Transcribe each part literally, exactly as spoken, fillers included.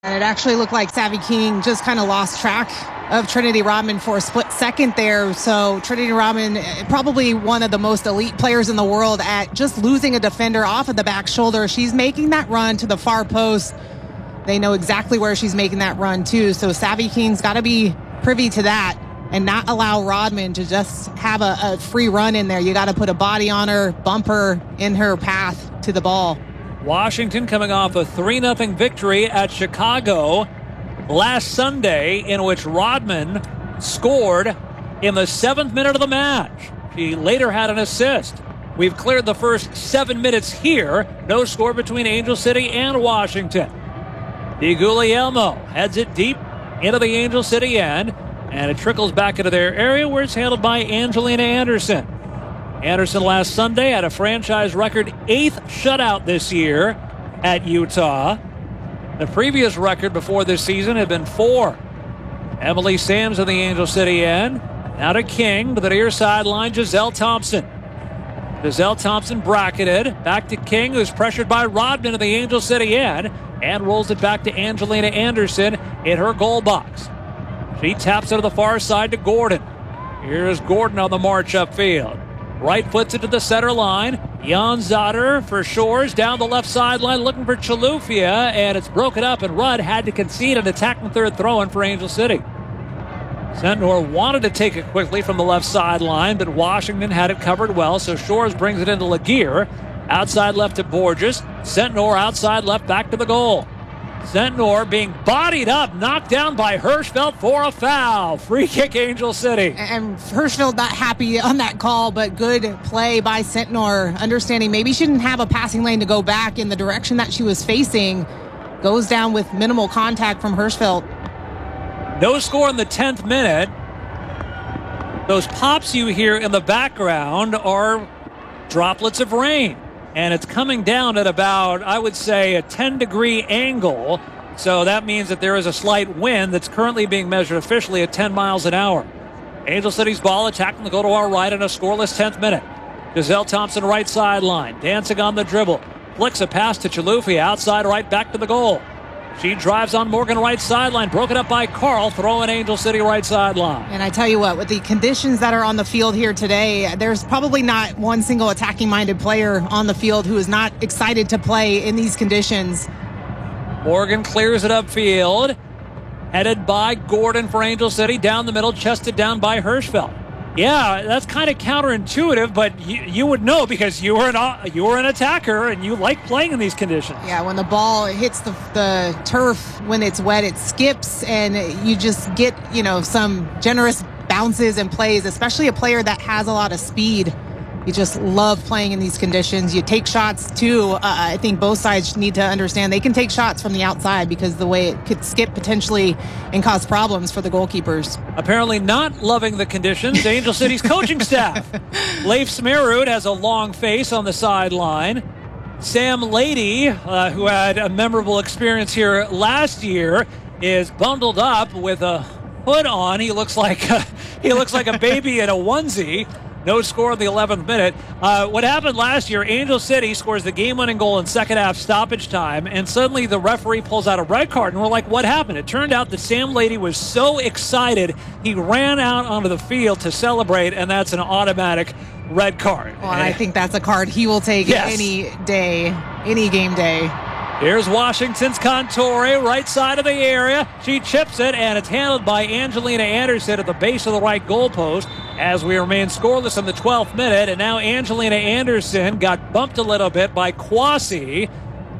And it actually looked like Savvy King just kind of lost track of Trinity Rodman for a split second there. So Trinity Rodman, probably one of the most elite players in the world at just losing a defender off of the back shoulder. She's making that run to the far post. They know exactly where she's making that run too. So Savvy King's got to be privy to that and not allow Rodman to just have a, a free run in there. You got to put a body on her, bump her in her path to the ball. Washington coming off a three nothing victory at Chicago last Sunday, in which Rodman scored in the seventh minute of the match. She later had an assist. We've cleared the first seven minutes here. No score between Angel City and Washington. DiGuglielmo heads it deep into the Angel City end, and it trickles back into their area where it's handled by Angelina Anderson. Anderson last Sunday had a franchise record eighth shutout this year at Utah. The previous record before this season had been four. Emily Sams in the Angel City end. Now to King to the near sideline, Giselle Thompson. Giselle Thompson bracketed. Back to King, who's pressured by Rodman in the Angel City end, and rolls it back to Angelina Anderson in her goal box. She taps it to the far side to Gordon. Here's Gordon on the march upfield. Right foots it to the center line. Jan Zotter for Shores down the left sideline looking for Chalufia, and it's broken up, and Rudd had to concede an attacking third throw-in for Angel City. Sentnor wanted to take it quickly from the left sideline, but Washington had it covered well, so Shores brings it into Laguerre. Outside left to Borges. Sentnor outside left back to the goal. Sentnor being bodied up, knocked down by Hirschfeld for a foul. Free kick, Angel City. And Hirschfeld not happy on that call, but good play by Sentnor. Understanding maybe she didn't have a passing lane to go back in the direction that she was facing. Goes down with minimal contact from Hirschfeld. No score in the tenth minute. Those pops you hear in the background are droplets of rain. And it's coming down at about, I would say, a ten degree angle. So that means that there is a slight wind that's currently being measured officially at ten miles an hour. Angel City's ball attacking the goal to our right in a scoreless tenth minute. Giselle Thompson right sideline, dancing on the dribble. Flicks a pass to Chalufia, outside right back to the goal. She drives on Morgan right sideline, broken up by Carl, throwing Angel City right sideline. And I tell you what, with the conditions that are on the field here today, there's probably not one single attacking-minded player on the field who is not excited to play in these conditions. Morgan clears it upfield, headed by Gordon for Angel City, down the middle, chested down by Hirschfeld. Yeah, that's kind of counterintuitive, but you, you would know because you were an you were an attacker and you like playing in these conditions. Yeah, when the ball hits the, the turf, when it's wet, it skips, and you just get, you know, some generous bounces and plays, especially a player that has a lot of speed. You just love playing in these conditions. You take shots, too. Uh, I think both sides need to understand they can take shots from the outside because the way it could skip potentially and cause problems for the goalkeepers. Apparently not loving the conditions, Angel City's coaching staff. Leif Smerud has a long face on the sideline. Sam Lady, uh, who had a memorable experience here last year, is bundled up with a hood on. He looks like a, he looks like a baby in a onesie. No score in the eleventh minute. Uh, what happened last year, Angel City scores the game-winning goal in second half stoppage time, and suddenly the referee pulls out a red card, and we're like, what happened? It turned out that Sam Lady was so excited, he ran out onto the field to celebrate, and that's an automatic red card. Well, and I think that's a card he will take yes. any day, any game day. Here's Washington's Contore, right side of the area. She chips it, and it's handled by Angelina Anderson at the base of the right goalpost as we remain scoreless in the twelfth minute. And now Angelina Anderson got bumped a little bit by Kwasi,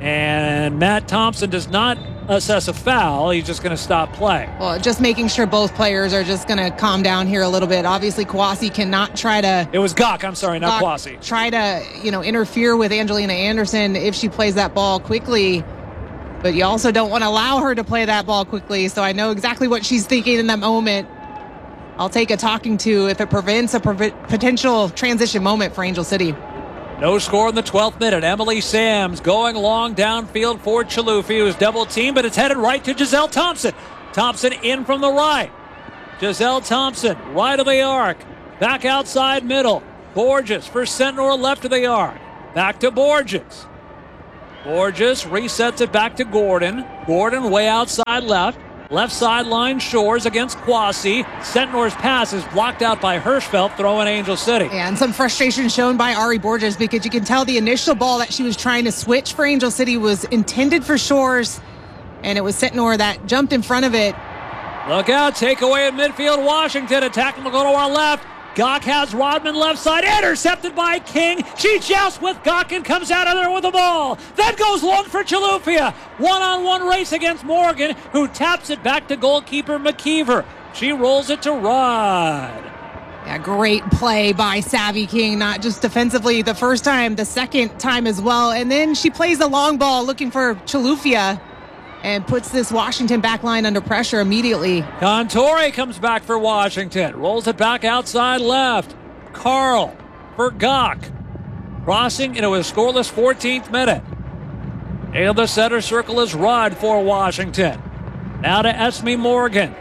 and Matt Thompson does not assess a foul. He's just going to stop play. Well, just making sure both players are just going to calm down here a little bit. Obviously, Kwasi cannot try to... It was Gok, I'm sorry, not Kwasi. Try to, you know, interfere with Angelina Anderson if she plays that ball quickly. But you also don't want to allow her to play that ball quickly. So I know exactly what she's thinking in that moment. I'll take a talking to if it prevents a pre- potential transition moment for Angel City. No score in the twelfth minute. Emily Sams going long downfield for Chalufi, who's double teamed, but it's headed right to Giselle Thompson. Thompson in from the right. Giselle Thompson, right of the arc. Back outside middle. Borges for Sentnor, left of the arc. Back to Borges. Borges resets it back to Gordon. Gordon way outside left. Left sideline, Shores against Kwasi. Sentnor's pass is blocked out by Hirschfeld, throwing Angel City. Yeah, and some frustration shown by Ari Borges because you can tell the initial ball that she was trying to switch for Angel City was intended for Shores, and it was Sentnor that jumped in front of it. Look out, takeaway at midfield, Washington. Attacking will go to our left. Gok has Rodman left side, intercepted by King. She jousts with Gok and comes out of there with the ball. Then goes long for Chilufya. One-on-one race against Morgan, who taps it back to goalkeeper McKeever. She rolls it to Rod. Yeah, great play by Savvy King, not just defensively the first time, the second time as well. And then she plays the long ball looking for Chilufya and puts this Washington back line under pressure immediately. Contore comes back for Washington. Rolls it back outside left. Carl for Gok. Crossing into a scoreless fourteenth minute. In the center circle is Rudd for Washington. Now to Esme Morgan.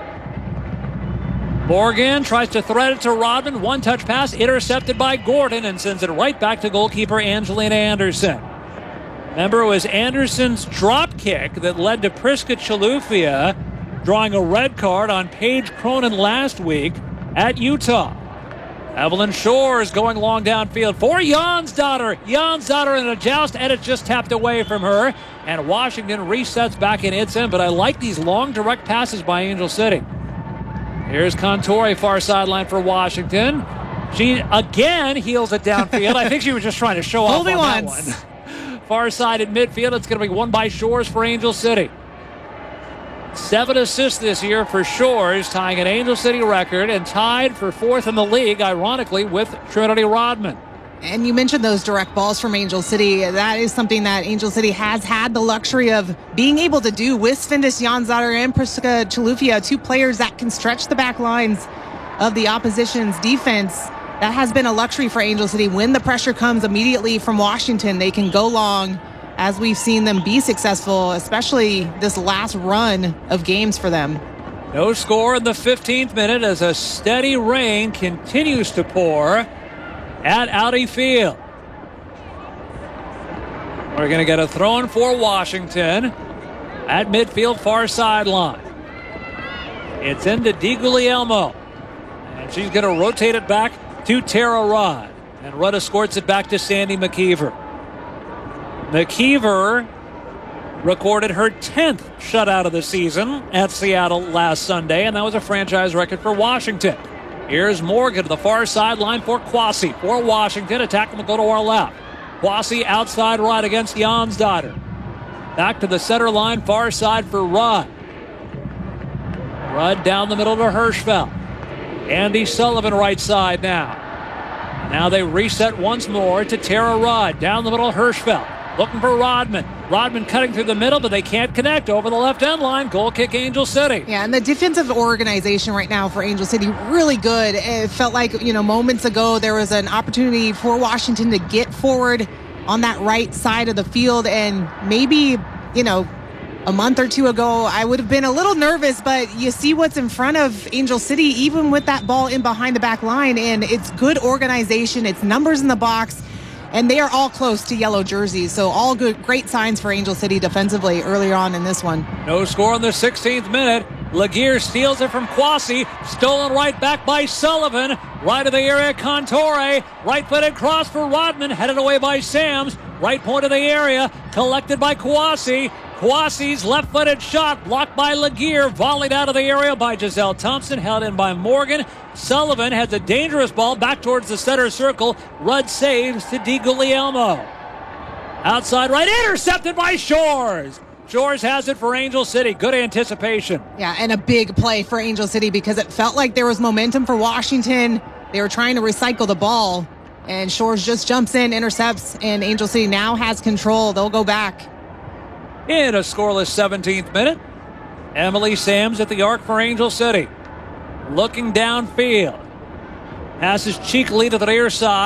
Morgan tries to thread it to Rodman. One-touch pass intercepted by Gordon and sends it right back to goalkeeper Angelina Anderson. Remember, it was Anderson's drop kick that led to Priska Chilufya drawing a red card on Paige Cronin last week at Utah. Evelyn Shores going long downfield for Jonsdottir. Jonsdottir in a joust, and it just tapped away from her. And Washington resets back in its end, but I like these long direct passes by Angel City. Here's Contore, far sideline for Washington. She again heels it downfield. I think she was just trying to show off on that one. Far side at midfield. It's going to be won by Shores for Angel City. Seven assists this year for Shores, tying an Angel City record and tied for fourth in the league, ironically, with Trinity Rodman. And you mentioned those direct balls from Angel City. That is something that Angel City has had the luxury of being able to do with Svindis Jonsdottir and Priska Chilufya, two players that can stretch the back lines of the opposition's defense. That has been a luxury for Angel City. When the pressure comes immediately from Washington, they can go long, as we've seen them be successful, especially this last run of games for them. No score in the fifteenth minute as a steady rain continues to pour at Audi Field. We're going to get a throw-in for Washington at midfield far sideline. It's into DiGuglielmo, and she's going to rotate it back to Tara Rudd, and Rudd escorts it back to Sandy McKeever. McKeever recorded her tenth shutout of the season at Seattle last Sunday, and that was a franchise record for Washington. Here's Morgan to the far sideline for Kwasi for Washington. Attacking will go to our left. Kwasi outside right against Jonsdottir. Back to the center line, far side for Rudd. Rudd down the middle to Hirschfeld. Andy Sullivan right side now. Now they reset once more to Tara Rudd. Down the middle, Hirschfeld. Looking for Rodman. Rodman cutting through the middle, but they can't connect over the left end line. Goal kick Angel City. Yeah, and the defensive organization right now for Angel City, really good. It felt like, you know, moments ago there was an opportunity for Washington to get forward on that right side of the field, and maybe, you know, a month or two ago, I would have been a little nervous, but you see what's in front of Angel City, even with that ball in behind the back line, and it's good organization, it's numbers in the box, and they are all close to yellow jerseys, so all good, great signs for Angel City defensively earlier on in this one. No score in the sixteenth minute. Laguerre steals it from Kwasi, stolen right back by Sullivan, right of the area, Contore, right-footed cross for Rodman, headed away by Sams, right point of the area, collected by Kwasi. Kwasi's left-footed shot blocked by Laguerre, volleyed out of the area by Giselle Thompson, held in by Morgan. Sullivan has a dangerous ball back towards the center circle. Rudd saves to DiGuglielmo. Outside right, intercepted by Shores. Shores has it for Angel City. Good anticipation. Yeah, and a big play for Angel City because it felt like there was momentum for Washington. They were trying to recycle the ball, and Shores just jumps in, intercepts, and Angel City now has control. They'll go back. In a scoreless seventeenth minute, Emily Sams at the arc for Angel City. Looking downfield. Passes cheekily to the near side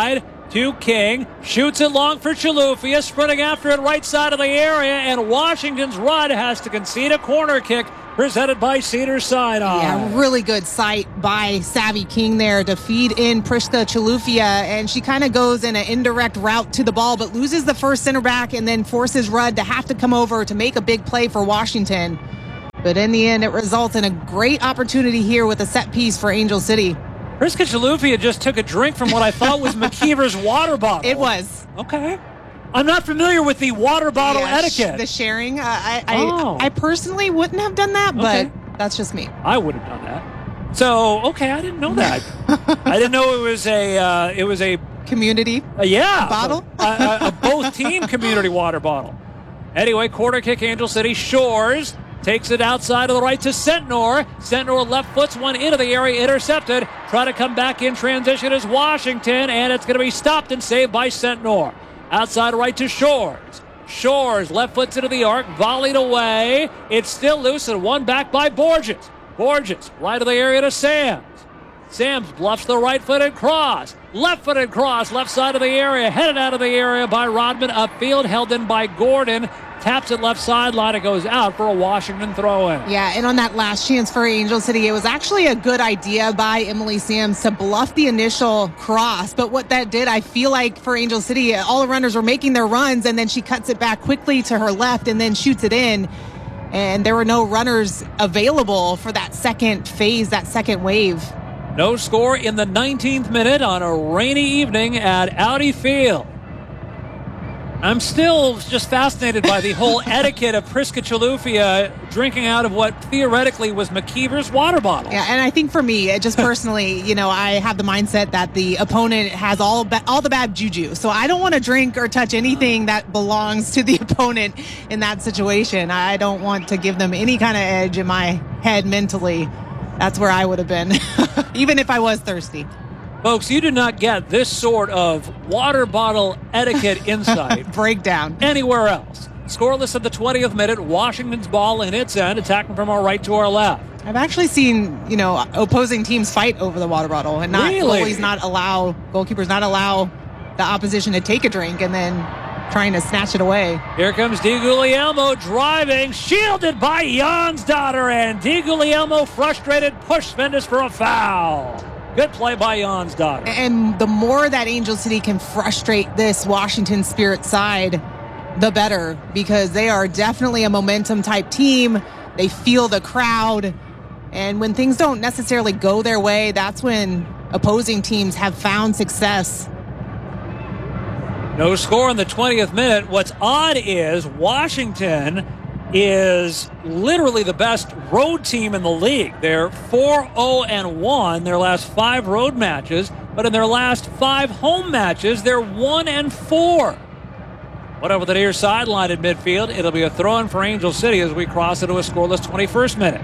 to King. Shoots it long for Chilufya. Sprinting after it right side of the area. And Washington's Rudd has to concede a corner kick presented by Cedars-Sinai. Yeah, really good sight by Savvy King there to feed in Priska Chilufya. And she kind of goes in an indirect route to the ball, but loses the first center back and then forces Rudd to have to come over to make a big play for Washington. But in the end, it results in a great opportunity here with a set piece for Angel City. Priska Chilufya just took a drink from what I thought was McKeever's water bottle. It was. Okay. I'm not familiar with the water bottle yeah, etiquette. The sharing. Uh, I, oh. I I personally wouldn't have done that, but okay. That's just me. I would have done that. So, okay, I didn't know that. I didn't know it was a uh, it was a community uh, yeah bottle, a, a, a both team community water bottle. Anyway, quarter kick Angel City. Shores takes it outside of the right to Sentnor. Sentnor left foots one into the area, intercepted. Try to come back in transition is Washington, and it's going to be stopped and saved by Sentnor. Outside right to Shores. Shores left foots into the arc, volleyed away. It's still loose and one back by Borges. Borges right of the area to Sams. Sams bluffs the right-footed cross. Left-footed cross, left side of the area. Headed out of the area by Rodman. Upfield, held in by Gordon. Taps it left sideline. It goes out for a Washington throw-in. Yeah, and on that last chance for Angel City, it was actually a good idea by Emily Sams to bluff the initial cross. But what that did, I feel like for Angel City, all the runners were making their runs, and then she cuts it back quickly to her left and then shoots it in. And there were no runners available for that second phase, that second wave. No score in the nineteenth minute on a rainy evening at Audi Field. I'm still just fascinated by the whole etiquette of Priska Chilufya drinking out of what theoretically was McKeever's water bottle. Yeah, and I think for me, just personally, you know, I have the mindset that the opponent has all ba- all the bad juju. So I don't want to drink or touch anything that belongs to the opponent in that situation. I don't want to give them any kind of edge in my head mentally. That's where I would have been, even if I was thirsty. Folks, you do not get this sort of water bottle etiquette insight breakdown anywhere else. Scoreless at the twentieth minute. Washington's ball in its end, attacking from our right to our left. I've actually seen, you know, opposing teams fight over the water bottle and not really? goalies not allow, goalkeepers not allow the opposition to take a drink and then trying to snatch it away. Here comes DiGuglielmo driving, shielded by Jonsdottir, and DiGuglielmo frustrated, pushed Svendes for a foul. Good play by Jonsdottir. And the more that Angel City can frustrate this Washington Spirit side, the better, because they are definitely a momentum type team. They feel the crowd. And when things don't necessarily go their way, that's when opposing teams have found success. No score in the twentieth minute. What's odd is Washington is literally the best road team in the league. They're four oh and one their last five road matches, but in their last five home matches, they're one and four. One over the near sideline at midfield. It'll be a throw-in for Angel City as we cross into a scoreless twenty-first minute.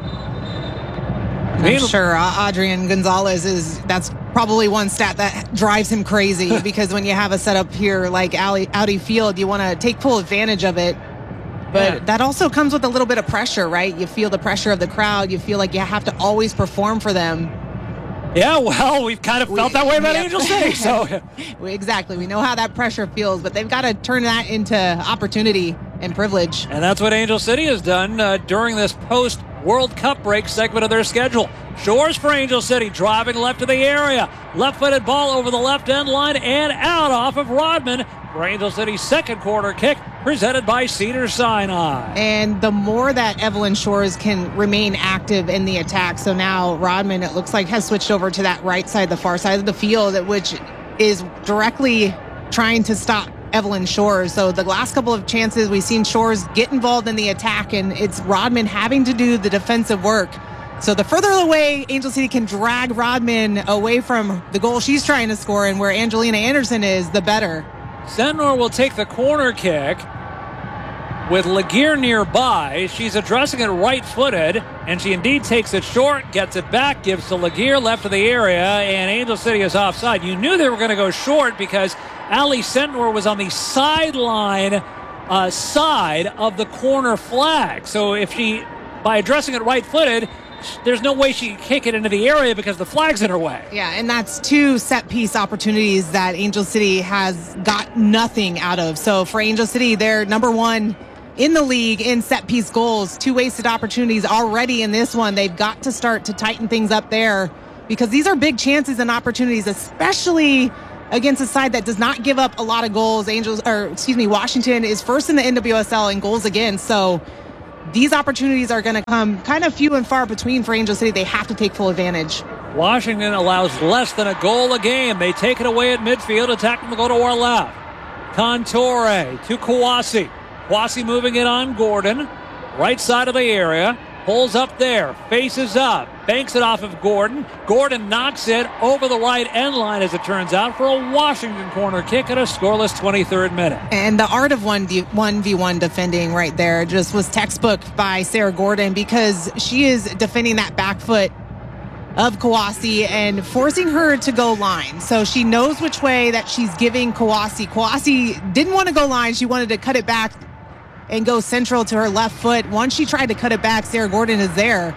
I'm sure uh, Adrian Gonzalez is, that's probably one stat that drives him crazy because when you have a setup here like Audi, Audi Field, you want to take full advantage of it. But yeah. That also comes with a little bit of pressure, right? You feel the pressure of the crowd. You feel like you have to always perform for them. Yeah, well, we've kind of felt we, that way about yeah. Angel City. So. Exactly. We know how that pressure feels, but they've got to turn that into opportunity and privilege. And that's what Angel City has done uh, during this post-World Cup break segment of their schedule. Shores for Angel City, driving left to the area. Left-footed ball over the left end line and out off of Rodman for Angel City's second quarter kick, presented by Cedars-Sinai. And the more that Evelyn Shores can remain active in the attack, so now Rodman, it looks like, has switched over to that right side, the far side of the field, which is directly trying to stop Evelyn Shores. So the last couple of chances, we've seen Shores get involved in the attack, and it's Rodman having to do the defensive work. So the further away Angel City can drag Rodman away from the goal she's trying to score and where Angelina Anderson is, the better. Sentnor will take the corner kick with Laguerre nearby. She's addressing it right-footed, and she indeed takes it short, gets it back, gives to Laguerre left of the area, and Angel City is offside. You knew they were going to go short because Ali Sentnor was on the sideline uh, side of the corner flag. So if she, by addressing it right-footed, there's no way she can kick it into the area because the flag's in her way. Yeah, and that's two set-piece opportunities that Angel City has got nothing out of. So for Angel City, they're number one in the league in set-piece goals. Two wasted opportunities already in this one. They've got to start to tighten things up there because these are big chances and opportunities, especially against a side that does not give up a lot of goals. Angels, or excuse me, Washington is first in the N W S L in goals against. So these opportunities are going to come kind of few and far between for Angel City. They have to take full advantage. Washington allows less than a goal a game. They take it away at midfield, attacking the goal to our left. Contore to Kouassi. Kouassi moving it on Gordon. Right side of the area. Pulls up there. Faces up. Banks it off of Gordon. Gordon knocks it over the right end line, as it turns out, for a Washington corner kick at a scoreless twenty-third minute. And the art of one v one defending right there just was textbook by Sarah Gordon, because she is defending that back foot of Kouassi and forcing her to go line. So she knows which way that she's giving Kouassi. Kouassi didn't want to go line. She wanted to cut it back and go central to her left foot. Once she tried to cut it back, Sarah Gordon is there.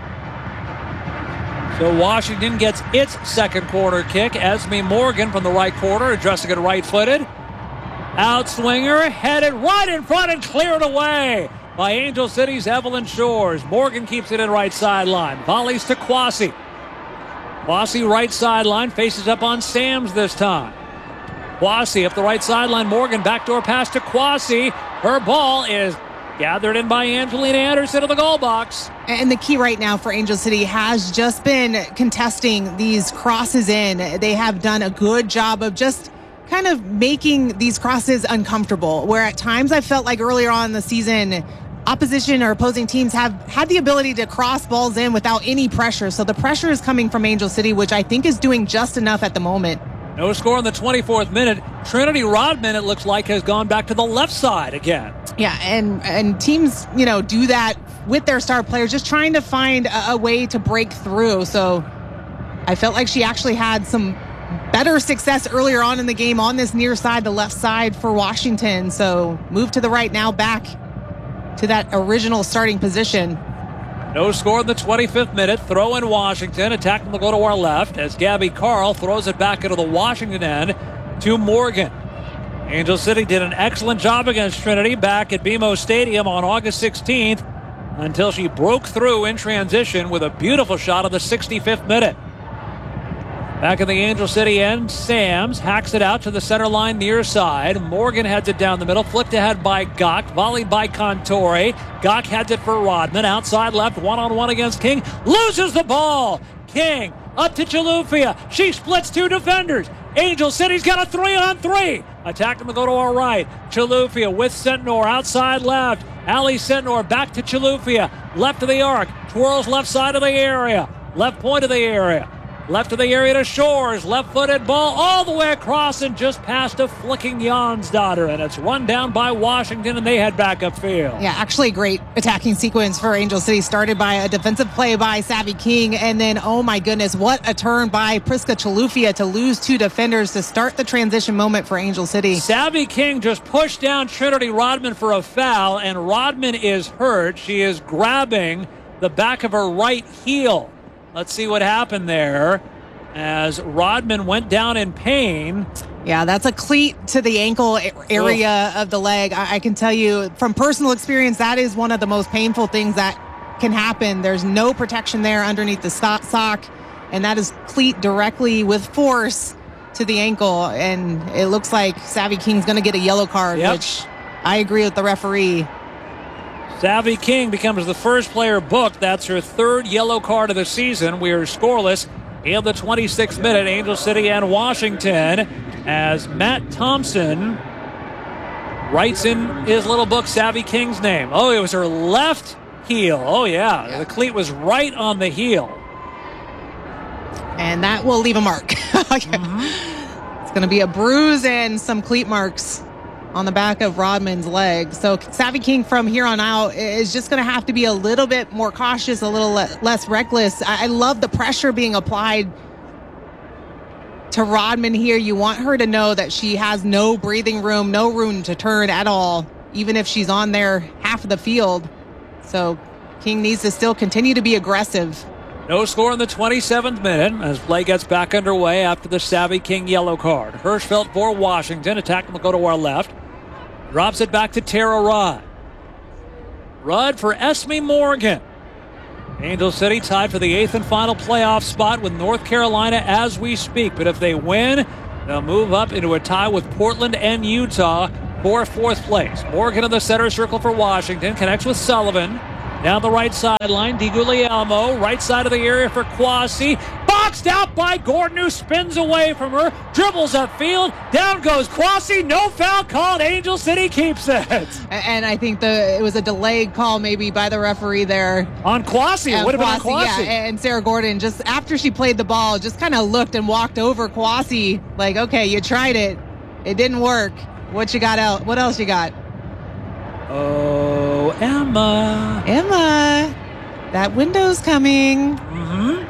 So Washington gets its second corner kick. Esme Morgan from the right corner, addressing it right-footed. Outswinger, headed right in front and cleared away by Angel City's Evelyn Shores. Morgan keeps it in right sideline. Volleys to Kouassi. Kouassi right sideline, faces up on Sams this time. Kouassi up the right sideline. Morgan backdoor pass to Kouassi. Her ball is gathered in by Angelina Anderson of the goal box. And the key right now for Angel City has just been contesting these crosses in. They have done a good job of just kind of making these crosses uncomfortable, where at times I felt like earlier on in the season, opposition or opposing teams have had the ability to cross balls in without any pressure. So the pressure is coming from Angel City, which I think is doing just enough at the moment. No score in the twenty-fourth minute. Trinity Rodman, it looks like, has gone back to the left side again. Yeah, and, and teams, you know, do that with their star players, just trying to find a, a way to break through. So I felt like she actually had some better success earlier on in the game on this near side, the left side for Washington. So move to the right now, back to that original starting position. No score in the twenty-fifth minute. Throw in Washington, attacking the goal to our left as Gabby Carl throws it back into the Washington end to Morgan. Angel City did an excellent job against Trinity back at B M O Stadium on August sixteenth until she broke through in transition with a beautiful shot of the sixty-fifth minute. Back in the Angel City end, Sams hacks it out to the center line near side. Morgan heads it down the middle, flicked ahead by Gok, volleyed by Contore. Gok heads it for Rodman, outside left, one-on-one against King, loses the ball. King up to Chilufya. She splits two defenders. Angel City's got a three-on-three. Attacking the go to our right. Chilufya with Sentnor outside left. Ali Sentnor back to Chilufya. Left of the arc. Twirls left side of the area. Left point of the area. Left of the area to Shores. Left-footed ball all the way across and just past a flicking Jansdotter. And it's run down by Washington, and they head back upfield. Yeah, actually a great attacking sequence for Angel City. Started by a defensive play by Savvy King. And then, oh my goodness, what a turn by Priska Chilufya to lose two defenders to start the transition moment for Angel City. Savvy King just pushed down Trinity Rodman for a foul, and Rodman is hurt. She is grabbing the back of her right heel. Let's see what happened there as Rodman went down in pain. Yeah, that's a cleat to the ankle area oh. of the leg. I, I can tell you from personal experience, that is one of the most painful things that can happen. There's no protection there underneath the sock, and that is cleat directly with force to the ankle. And it looks like Savvy King's going to get a yellow card, yep. which I agree with the referee. Savvy King becomes the first player booked. That's her third yellow card of the season. We are scoreless in the twenty-sixth minute. Angel City and Washington as Matt Thompson writes in his little book Savvy King's name. Oh, it was her left heel. Oh, yeah. yeah. The cleat was right on the heel. And that will leave a mark. mm-hmm. It's going to be a bruise and some cleat marks on the back of Rodman's leg. So Savvy King from here on out is just going to have to be a little bit more cautious, a little le- less reckless. I-, I love the pressure being applied to Rodman here. You want her to know that she has no breathing room, no room to turn at all, even if she's on there half of the field. So King needs to still continue to be aggressive. No score in the twenty-seventh minute as play gets back underway after the Savvy King yellow card. Hirschfeld for Washington. Attack will go to our left. Drops it back to Tara Rudd. Rudd for Esme Morgan. Angel City tied for the eighth and final playoff spot with North Carolina as we speak. But if they win, they'll move up into a tie with Portland and Utah for fourth place. Morgan in the center circle for Washington. Connects with Sullivan. Down the right sideline, DiGuglielmo, right side of the area for Kwasi. Boxed out by Gordon, who spins away from her. Dribbles upfield. Down goes Kwasi. No foul called. Angel City keeps it. And I think the it was a delayed call maybe by the referee there. On Kwasi. It would have been on Kwasi. Yeah, and Sarah Gordon, just after she played the ball, just kind of looked and walked over Kwasi. Like, okay, you tried it. It didn't work. What you got out? What else you got? Oh, Emma. Emma. That window's coming. Mm-hmm.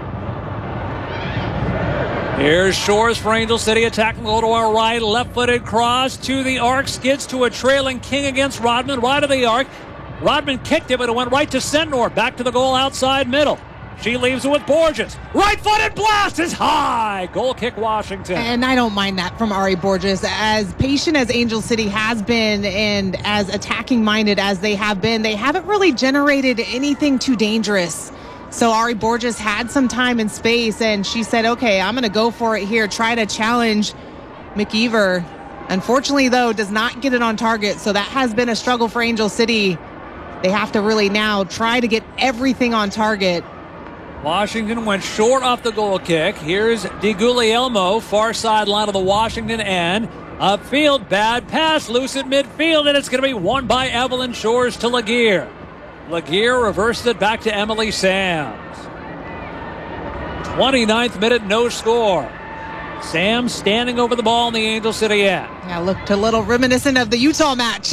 Here's Shores for Angel City. Attacking go to our right. Left-footed cross to the arc. Skids to a trailing King against Rodman. Right of the arc. Rodman kicked it, but it went right to Sentnor. Back to the goal outside middle. She leaves it with Borges. Right-footed blast is high. Goal kick Washington. And I don't mind that from Ari Borges. As patient as Angel City has been and as attacking-minded as they have been, they haven't really generated anything too dangerous. So Ari Borges had some time and space, and she said, okay, I'm going to go for it here, try to challenge McKeever. Unfortunately, though, does not get it on target, so that has been a struggle for Angel City. They have to really now try to get everything on target. Washington went short off the goal kick. Here's DiGuglielmo, far sideline of the Washington end. Upfield, bad pass, loose at midfield, and it's going to be won by Evelyn Shores to Laguerre. Laguerre reversed it back to Emily Sams. twenty-ninth minute, no score. Sams standing over the ball in the Angel City end. Yeah, looked a little reminiscent of the Utah match.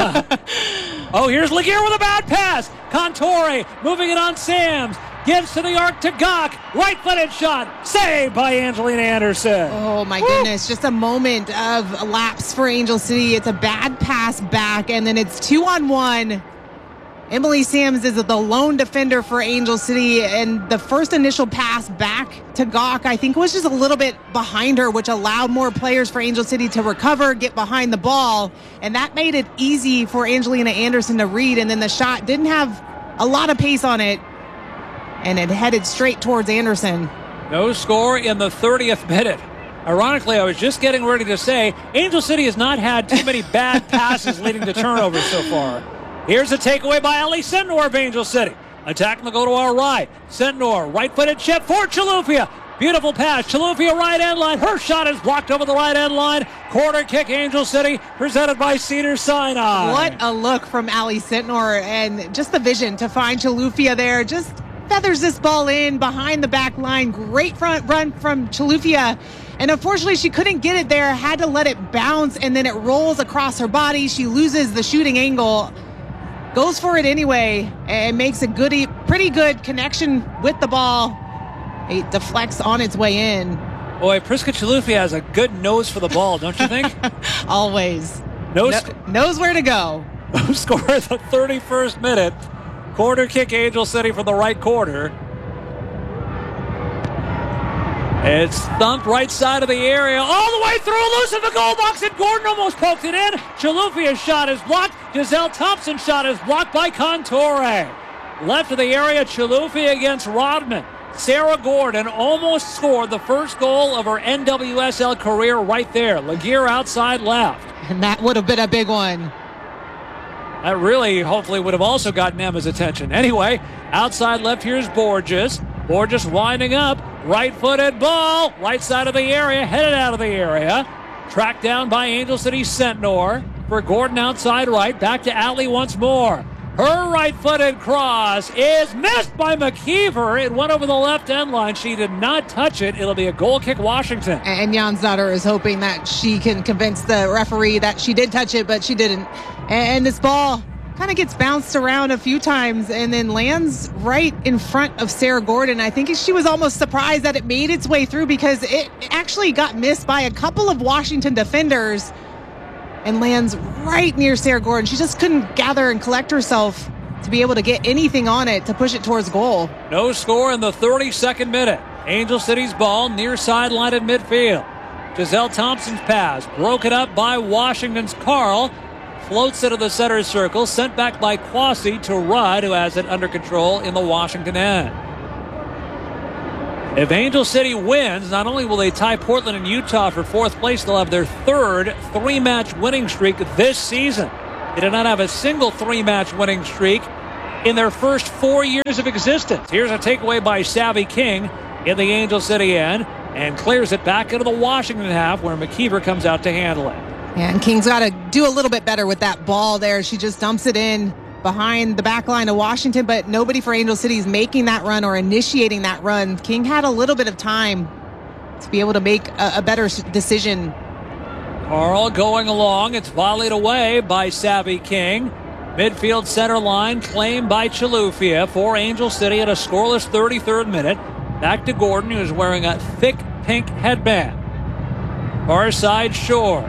Oh, here's Laguerre with a bad pass. Contore moving it on Sams. Gives to the arc to Gok. Right-footed shot. Saved by Angelina Anderson. Oh, my Woo. goodness. Just a moment of lapse for Angel City. It's a bad pass back, and then it's two on one. Emily Sams is the lone defender for Angel City, and the first initial pass back to Gok, I think, was just a little bit behind her, which allowed more players for Angel City to recover, get behind the ball, and that made it easy for Angelina Anderson to read, and then the shot didn't have a lot of pace on it, and it headed straight towards Anderson. No score in the thirtieth minute. Ironically, I was just getting ready to say, Angel City has not had too many bad passes leading to turnovers so far. Here's a takeaway by Ellie Sentnor of Angel City. Attacking will go to our right. Sentnor, right-footed chip for Chilufya. Beautiful pass. Chilufya right end line. Her shot is blocked over the right end line. Corner kick Angel City presented by Cedars-Sinai. What a look from Allie Sentnor, and just the vision to find Chilufya there. Just feathers this ball in behind the back line. Great front run from Chilufya. And unfortunately, she couldn't get it there. Had to let it bounce, and then it rolls across her body. She loses the shooting angle. Goes for it anyway and makes a goodie, pretty good connection with the ball. It deflects on its way in. Boy, Priska Chilufya has a good nose for the ball, don't you think? Always. No, no, knows where to go. No score at the thirty-first minute. Corner kick Angel City from the right corner. It's thumped right side of the area, all the way through, loose in the goal box, and Gordon almost poked it in. Chilufya's shot is blocked. Giselle Thompson's shot is blocked by Contore. Left of the area, Chilufya against Rodman. Sarah Gordon almost scored the first goal of her N W S L career right there. Laguerre outside left. And that would have been a big one. That really, hopefully, would have also gotten Emma's attention. Anyway, outside left, here's Borges. Borges winding up. Right-footed ball. Right side of the area. Headed out of the area. Tracked down by Angel City Sentnor. For Gordon outside right. Back to Allie once more. Her right-footed cross is missed by McKeever. It went over the left end line. She did not touch it. It'll be a goal kick Washington. And Jansdotter is hoping that she can convince the referee that she did touch it, but she didn't. And this ball kind of gets bounced around a few times and then lands right in front of Sarah Gordon. I think she was almost surprised that it made its way through because it actually got missed by a couple of Washington defenders and lands right near Sarah Gordon. She just couldn't gather and collect herself. to be able to get anything on it to push it towards goal. No score in the thirty-second minute. Angel City's ball near sideline at midfield. Giselle Thompson's pass broken up by Washington's Carl. Floats into the center circle, sent back by Quasi to Rudd, who has it under control in the Washington end. If Angel City wins, not only will they tie Portland and Utah for fourth place, they'll have their third three-match winning streak this season. They did not have a single three-match winning streak in their first four years of existence. Here's a takeaway by Savvy King in the Angel City end and clears it back into the Washington half where McKeever comes out to handle it. Yeah, and King's got to do a little bit better with that ball there. She just dumps it in behind the back line of Washington, but nobody for Angel City is making that run or initiating that run. King had a little bit of time to be able to make a, a better decision. Carl going along. It's volleyed away by Savvy King. Midfield center line claimed by Chilufya for Angel City at a scoreless thirty-third minute. Back to Gordon, who's wearing a thick pink headband. Far side Shores.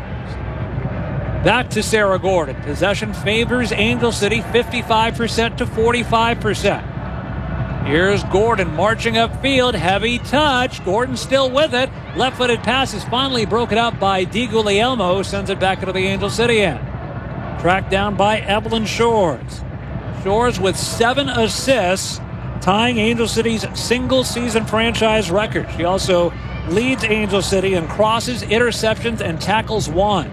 Back to Sarah Gordon. Possession favors Angel City fifty-five percent to forty-five percent. Here's Gordon marching upfield. Heavy touch. Gordon still with it. Left-footed pass is finally broken up by DiGuglielmo, who sends it back into the Angel City end. Tracked down by Evelyn Shores. Shores with seven assists, tying Angel City's single-season franchise record. She also leads Angel City in crosses, interceptions, and tackles won.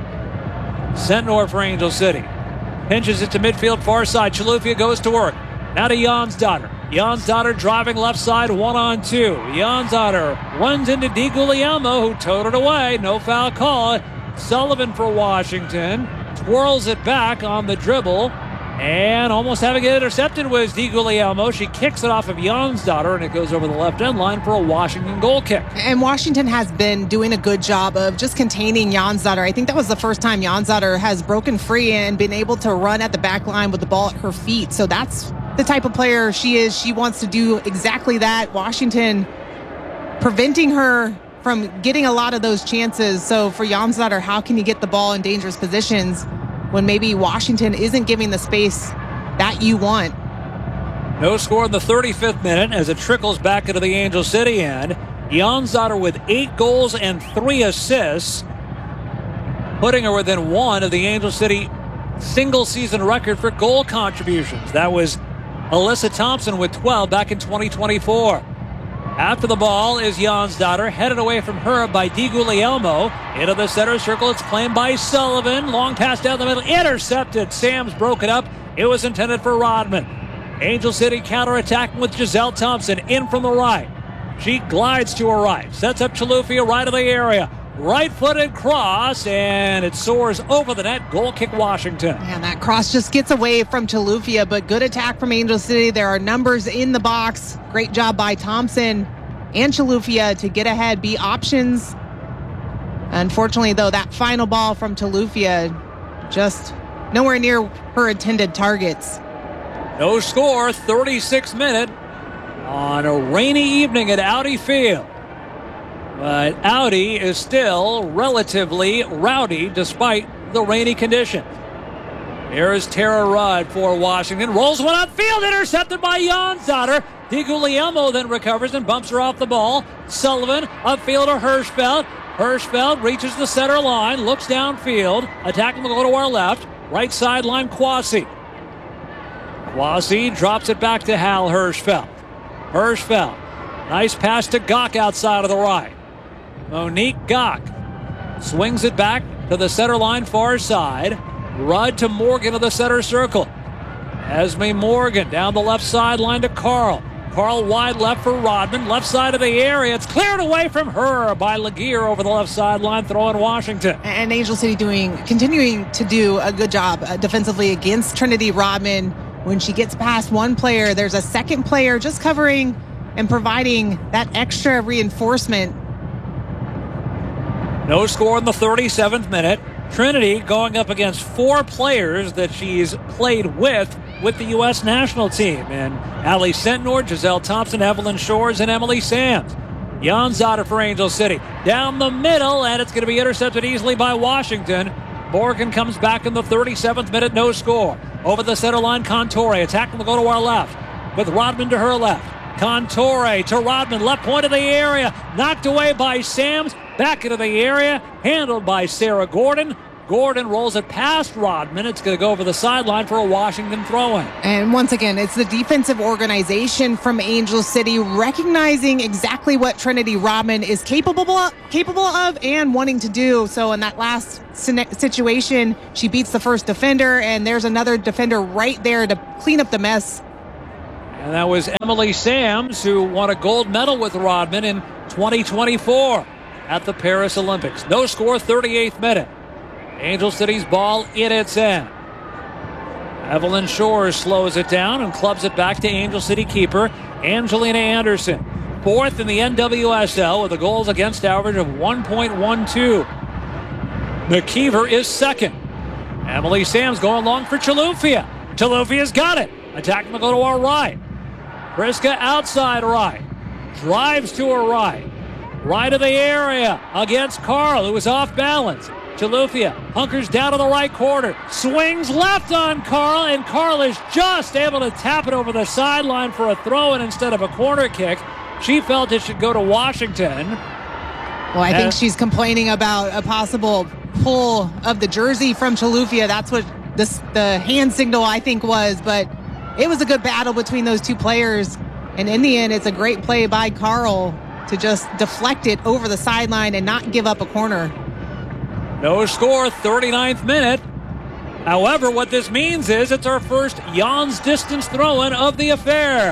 Sentnor for Angel City. Pinches it to midfield far side. Chilufya goes to work. Now to Jansdotter. Jansdotter driving left side, one on two. Jansdotter runs into DiGuglielmo, who towed it away. No foul call. Sullivan for Washington. Twirls it back on the dribble. And almost having it intercepted was DiGuglielmo. She kicks it off of Jansdotter, and it goes over the left end line for a Washington goal kick. And Washington has been doing a good job of just containing Jansdotter. I think that was the first time Jansdotter has broken free and been able to run at the back line with the ball at her feet. So that's the type of player she is. She wants to do exactly that. Washington preventing her from getting a lot of those chances. So for Jansdotter, how can you get the ball in dangerous positions when maybe Washington isn't giving the space that you want? No score in the thirty-fifth minute as it trickles back into the Angel City end. Jansdotter with eight goals and three assists, putting her within one of the Angel City single-season record for goal contributions. That was Alyssa Thompson with twelve back in twenty twenty-four. After the ball is Jansdotter, headed away from her by DiGuglielmo. Into the center circle, it's claimed by Sullivan. Long pass down the middle, intercepted. Sam's broken up. It was intended for Rodman. Angel City counterattacking with Giselle Thompson in from the right. She glides to her right, sets up Chilufya right of the area. Right-footed cross, and it soars over the net. Goal kick Washington. And that cross just gets away from Chilufya, but good attack from Angel City. There are numbers in the box. Great job by Thompson and Chilufya to get ahead, be options. Unfortunately, though, that final ball from Chilufya just nowhere near her intended targets. No score, thirty-sixth minute on a rainy evening at Audi Field. But Audi is still relatively rowdy despite the rainy conditions. Here's Tara Rudd for Washington. Rolls one upfield, intercepted by Jansdotter. DiGuglielmo then recovers and bumps her off the ball. Sullivan upfield to Hirschfeld. Hirschfeld reaches the center line, looks downfield. Attacking will go to our left. Right sideline, Quasi. Quasi drops it back to Hal Hirschfeld. Hirschfeld. Nice pass to Gok outside of the right. Monique Gok swings it back to the center line far side. Rudd to Morgan to the center circle. Esme Morgan down the left sideline to Carl. Carl wide left for Rodman. Left side of the area. It's cleared away from her by Laguerre over the left sideline, throwing Washington. And Angel City doing, continuing to do a good job uh, defensively against Trinity Rodman. When she gets past one player, there's a second player just covering and providing that extra reinforcement. No score in the thirty-seventh minute. Trinity going up against four players that she's played with with the U S national team. And Allie Sentnor, Giselle Thompson, Evelyn Shores, and Emily Sams. Jansdotter for Angel City. Down the middle, and it's going to be intercepted easily by Washington. Morgan comes back in the thirty-seventh minute, no score. Over the center line, Contore attacking the go to our left with Rodman to her left. Contore to Rodman, left point of the area, knocked away by Sams, back into the area, handled by Sarah Gordon. Gordon rolls it past Rodman. It's going to go over the sideline for a Washington throw-in. And once again, it's the defensive organization from Angel City recognizing exactly what Trinity Rodman is capable of, capable of and wanting to do. So in that last situation, she beats the first defender, and there's another defender right there to clean up the mess. And that was Emily Sams, who won a gold medal with Rodman in twenty twenty-four at the Paris Olympics. No score, thirty-eighth minute. Angel City's ball in its end. Evelyn Shores slows it down and clubs it back to Angel City keeper Angelina Anderson. Fourth in the N W S L with a goals against average of one point one two. McKeever is second. Emily Sams going long for Chilufya. Chilufia's got it. Attacking the go to our right. Priska outside right. Drives to her right. Right of the area against Carl, who was off balance. Chilufya hunkers down to the right corner, swings left on Carl, and Carl is just able to tap it over the sideline for a throw-in instead of a corner kick. She felt it should go to Washington. Well, I think she's complaining about a possible pull of the jersey from Chilufya. That's what this, the hand signal, I think, was. But it was a good battle between those two players. And in the end, it's a great play by Carl to just deflect it over the sideline and not give up a corner. No score, thirty-ninth minute. However, what this means is it's our first Jan's distance throw-in of the affair.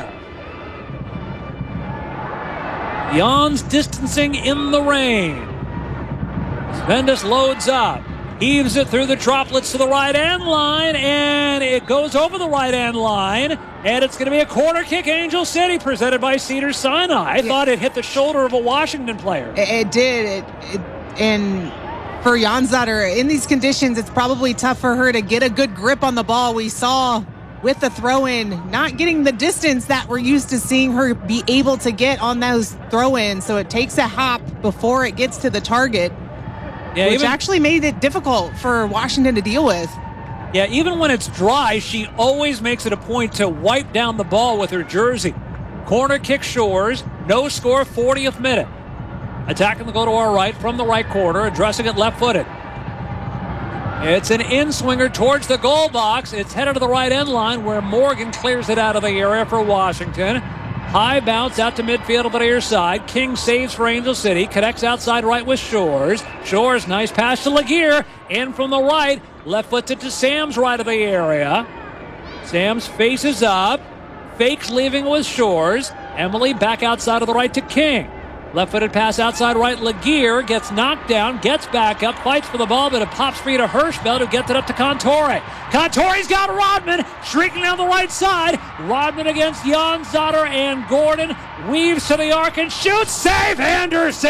Jan's distancing in the rain. Svendis loads up, heaves it through the droplets to the right-hand line, and it goes over the right-hand line, and it's going to be a corner kick, Angel City, presented by Cedars-Sinai. I yeah. thought it hit the shoulder of a Washington player. It, it did, it, it, and for Jansdotter, in these conditions, it's probably tough for her to get a good grip on the ball. We saw with the throw-in, not getting the distance that we're used to seeing her be able to get on those throw-ins. So it takes a hop before it gets to the target, yeah, which even, actually made it difficult for Washington to deal with. Yeah, even when it's dry, she always makes it a point to wipe down the ball with her jersey. Corner kick Shores, no score, fortieth minute. Attacking the go to our right from the right corner, addressing it left-footed. It's an in-swinger towards the goal box. It's headed to the right end line where Morgan clears it out of the area for Washington. High bounce out to midfield to the near side. King saves for Angel City. Connects outside right with Shores. Shores, nice pass to Laguerre. In from the right. Left-footed to Sams right of the area. Sams faces up. Fakes leaving with Shores. Emily back outside of the right to King. Left-footed pass outside right. Laguerre gets knocked down, gets back up, fights for the ball, but it pops free to Hirschfeld, who gets it up to Contore. Contore's got Rodman, shrieking down the right side. Rodman against Jansdotter, and Gordon weaves to the arc and shoots. Save Anderson!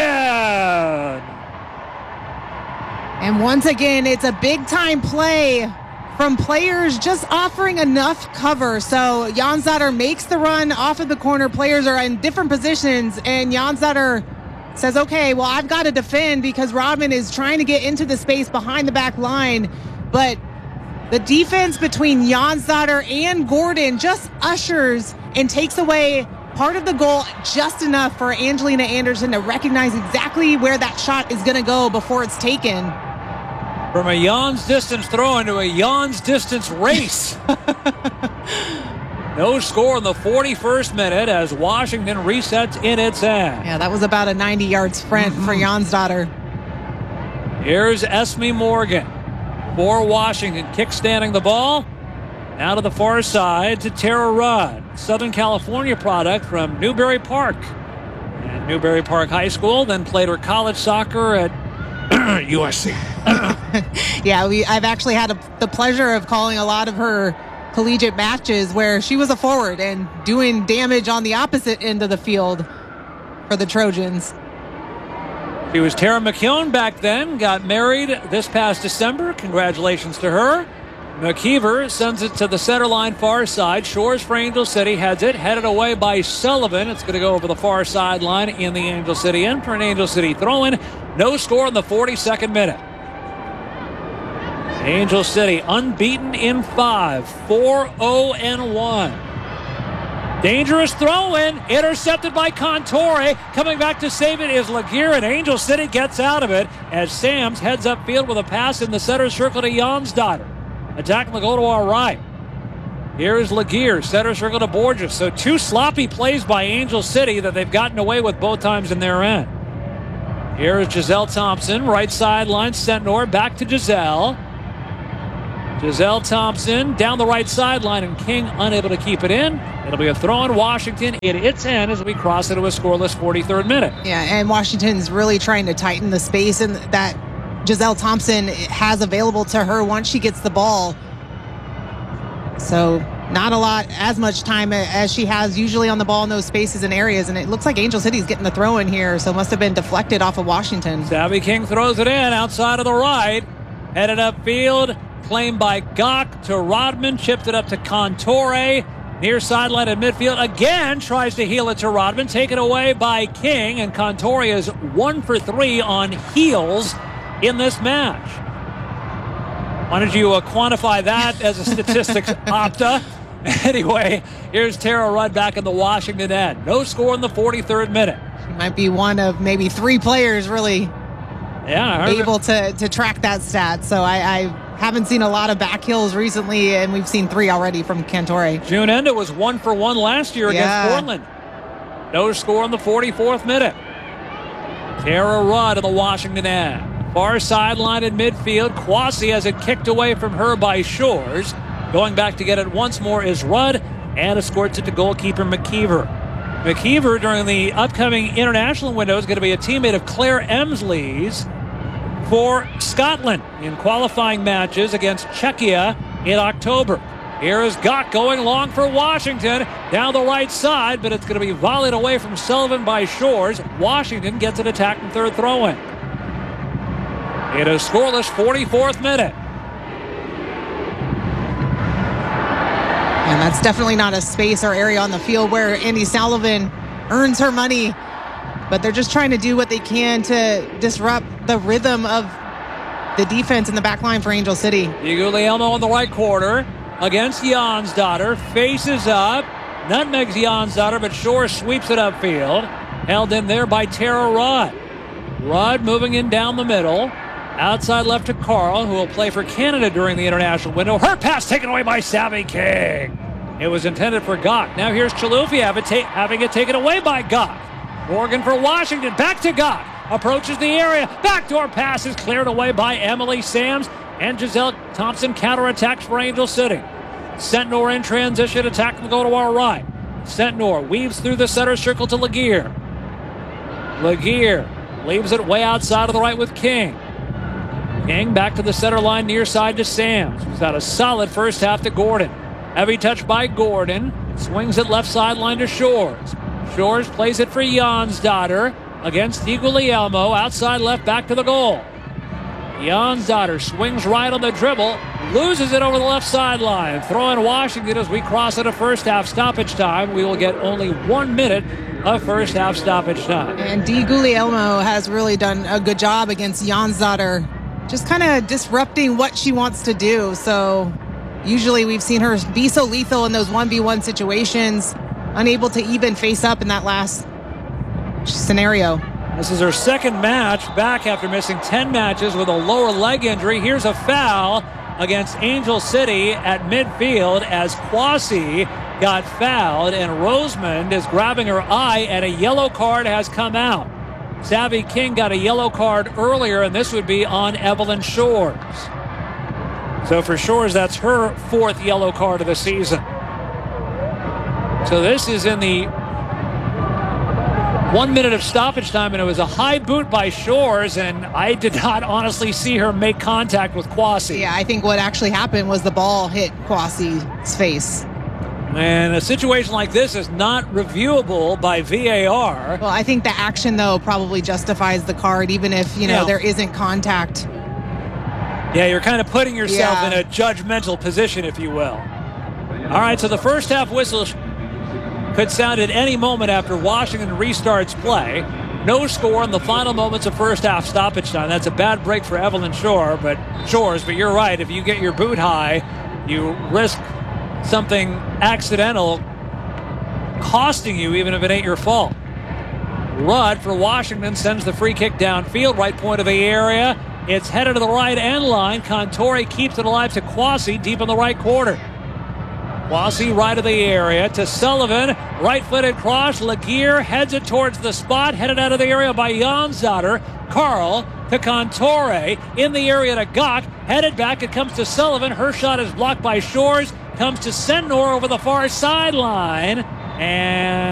And once again, it's a big-time play from players just offering enough cover. So Jansdotter makes the run off of the corner. Players are in different positions, and Jansdotter says, okay, well, I've got to defend because Rodman is trying to get into the space behind the back line. But the defense between Jansdotter and Gordon just ushers and takes away part of the goal just enough for Angelina Anderson to recognize exactly where that shot is going to go before it's taken. From a Jan's distance throw into a Jan's distance race. No score in the forty-first minute as Washington resets in its end. Yeah, that was about a ninety-yard sprint mm-hmm. for Jansdotter. Here's Esme Morgan for Washington, kickstanding the ball. Now to the far side to Tara Rudd, Southern California product from Newbury Park. And Newbury Park High School, then played her college soccer at U S C. Yeah, we, I've actually had a, the pleasure of calling a lot of her collegiate matches where she was a forward and doing damage on the opposite end of the field for the Trojans. She was Tara McKeown back then, got married this past December. Congratulations to her. McKeever sends it to the center line far side. Shores for Angel City, heads it, headed away by Sullivan. It's going to go over the far sideline in the Angel City end for an Angel City throw-in. No score in the forty-second minute. Angel City unbeaten in five, four oh one. Dangerous throw-in, intercepted by Cantore. Coming back to save it is Laguerre, and Angel City gets out of it as Sams heads upfield with a pass in the center circle to Jonsdottir. Attacking the goal to our right. Here is Laguerre, center circle to Borges. So two sloppy plays by Angel City that they've gotten away with both times in their end. Here is Giselle Thompson, right sideline, Sentnor, back to Giselle. Giselle Thompson down the right sideline, and King unable to keep it in. It'll be a throw in Washington at its end as we cross into a scoreless forty-third minute. Yeah, and Washington's really trying to tighten the space and that Giselle Thompson has available to her once she gets the ball. So not a lot, as much time as she has usually on the ball in those spaces and areas. And it looks like Angel City's getting the throw in here, so must have been deflected off of Washington. Savvy King throws it in outside of the right. Headed upfield, claimed by Gach to Rodman, chipped it up to Cantore. Near sideline at midfield, again tries to heel it to Rodman, taken away by King, and Cantore is one for three on heels in this match. Why don't you uh, quantify that as a statistics, Opta? Anyway, here's Tara Rudd back in the Washington end. No score in the forty-third minute. She might be one of maybe three players really yeah, able to, to track that stat. So I, I haven't seen a lot of back heels recently, and we've seen three already from Cantore. June Enda was one for one last year yeah. against Portland. No score in the forty-fourth minute. Tara Rudd in the Washington end. Far sideline in midfield. Kwasi has it kicked away from her by Shores. Going back to get it once more is Rudd, and escorts it to goalkeeper McKeever. McKeever, during the upcoming international window, is going to be a teammate of Claire Emsley's for Scotland in qualifying matches against Czechia in October. Here is Gach going long for Washington down the right side, but it's going to be volleyed away from Sullivan by Shores. Washington gets an attack and third throw-in. It is scoreless forty-fourth minute. And that's definitely not a space or area on the field where Andy Sullivan earns her money. But they're just trying to do what they can to disrupt the rhythm of the defense in the back line for Angel City. Guglielmo in the right quarter against Jonsdottir. Faces up. Nutmegs Jonsdottir, but Shore sweeps it upfield. Held in there by Tara Rudd. Rudd moving in down the middle. Outside left to Carl, who will play for Canada during the international window. Her pass taken away by Savvy King. It was intended for Gach. Now here's Chalufi have it ta- having it taken away by Gach. Morgan for Washington. Back to Gach. Approaches the area. Backdoor pass is cleared away by Emily Sams. And Giselle Thompson counterattacks for Angel City. Sentnor in transition. Attack will go to our right. Sentnor weaves through the center circle to Laguerre. Laguerre leaves it way outside of the right with King. King back to the center line near side to Sams, who's had a solid first half to Gordon. Heavy touch by Gordon. Swings it left sideline to Shores. Shores plays it for Jonsdottir against Guglielmo. Outside left back to the goal. Jonsdottir swings right on the dribble. Loses it over the left sideline. Throw in Washington as we cross into first half stoppage time. We will get only one minute of first half stoppage time. And Di Guglielmo has really done a good job against Jonsdottir, just kind of disrupting what she wants to do. So usually we've seen her be so lethal in those one v one situations, unable to even face up in that last scenario. This is her second match back after missing ten matches with a lower leg injury. Here's a foul against Angel City at midfield as Kwasi got fouled, and Rosemond is grabbing her eye, and a yellow card has come out. Savvy King got a yellow card earlier, and this would be on Evelyn Shores. So for Shores, that's her fourth yellow card of the season. So this is in the one minute of stoppage time, and it was a high boot by Shores, and I did not honestly see her make contact with Kwasi. Yeah, I think what actually happened was the ball hit Kwasi's face. And a situation like this is not reviewable by V A R. Well, I think the action, though, probably justifies the card, even if, you know, yeah. there isn't contact. Yeah, you're kind of putting yourself yeah. in a judgmental position, if you will. All right, so the first half whistle could sound at any moment after Washington restarts play. No score in the final moments of first half stoppage time. That's a bad break for Evelyn Shore, but Shores. But you're right. If you get your boot high, you risk something accidental costing you, even if it ain't your fault. Rudd for Washington sends the free kick downfield, right point of the area. It's headed to the right end line. Contori keeps it alive to Kwasi deep in the right corner. Kwasi right of the area to Sullivan. Right-footed cross. Laguerre heads it towards the spot. Headed out of the area by Janzader. Carl to Contori. In the area to Gok. Headed back. It comes to Sullivan. Her shot is blocked by Shores. Comes to Senor over the far sideline. And